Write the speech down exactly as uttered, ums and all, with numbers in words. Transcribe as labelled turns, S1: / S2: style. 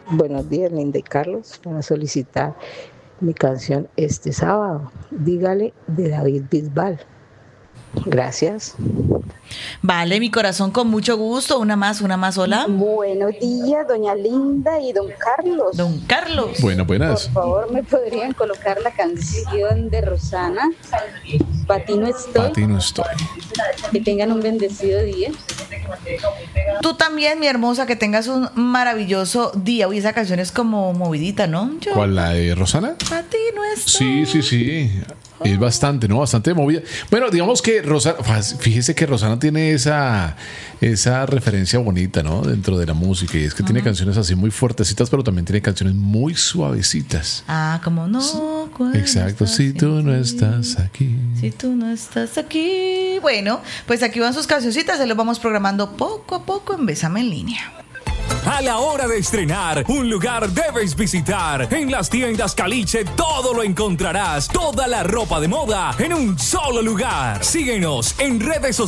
S1: Buenos días, Linda y Carlos, para solicitar mi canción este sábado. Dígale, de David Bisbal. Gracias.
S2: Vale, mi corazón, con mucho gusto. Una más, una más, hola.
S3: Buenos días, doña Linda y don Carlos.
S2: Don Carlos.
S4: Bueno, buenas.
S3: Por favor, ¿me podrían colocar la canción de Rosana? Pa' ti no estoy.
S4: Pa' ti no estoy.
S3: Que tengan un bendecido día.
S2: Tú también, mi hermosa, que tengas un maravilloso día. Uy, esa canción es como movidita, ¿no? Yo,
S4: ¿Cuál, la de Rosana?
S2: Pa' ti no estoy.
S4: Sí, sí, sí. Es bastante, ¿no? Bastante movida. Bueno, digamos que Rosana, fíjese que Rosana tiene esa, esa referencia bonita, ¿no? Dentro de la música. Y es que uh-huh. tiene canciones así muy fuertecitas, pero también tiene canciones muy suavecitas.
S2: Ah, como no.
S4: Exacto. Si tú no estás aquí.
S2: Si tú no estás aquí. Bueno, pues aquí van sus cancioncitas. Se los vamos programando poco a poco en Bésame en Línea.
S5: A la hora de estrenar, un lugar debes visitar. En las tiendas Caliche todo lo encontrarás. Toda la ropa de moda en un solo lugar. Síguenos en redes sociales.